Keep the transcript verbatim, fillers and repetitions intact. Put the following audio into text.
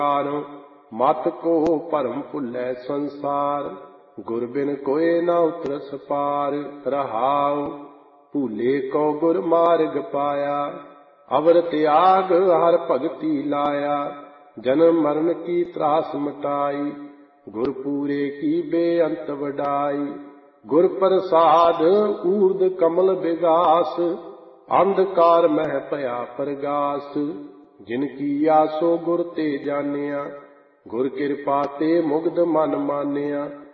ਮਤ ਕੋ ਭਰਮ ਭੁੱਲੈ ਸੰਸਾਰ, ਗੁਰ ਬਿਨ ਕੋਇ ਨਾ ਉਤਰਸ ਪਾਰ। ਰਹਾਉ ਭੂਲੇ ਕੋ ਗੁਰ ਮਾਰਗ ਪਾਇਆ, ਅਵਰ ਤਿਆਗ ਹਰ ਭਗਤੀ ਲਾਇਆ। ਜਨਮ ਮਰਨ ਕੀ ਤਰਾਸ ਮਿਟਾਈ, ਗੁਰ ਪੂਰੇ ਕੀ ਬੇਅੰਤ ਵਡਾਈ। ਗੁਰ ਪ੍ਰਸਾਦ ਊਰਧ ਕਮਲ ਵਿਗਾਸ, ਅੰਧਕਾਰ ਮਹਿ ਭਇਆ ਪ੍ਰਗਾਸ। ਜਿਨ ਕੀ ਆਸੋ ਗੁਰ ਤੇ ਜਾਣਿਆ, ਗੁਰ ਕਿਰਪਾ ਤੇ ਮੁਗਧ ਮਨ ਮਾਨਿਆ।